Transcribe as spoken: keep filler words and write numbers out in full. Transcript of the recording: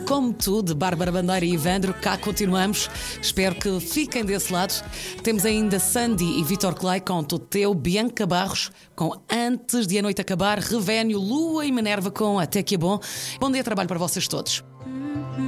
Como Tu, de Bárbara Bandeira e Ivandro. Cá continuamos. Espero que fiquem desse lado. Temos ainda Sandy e Vitor Clay com Toteu, Bianca Barros com Antes de a Noite Acabar, Revénio, Lua e Minerva com Até Que É Bom. Bom dia de trabalho para vocês todos.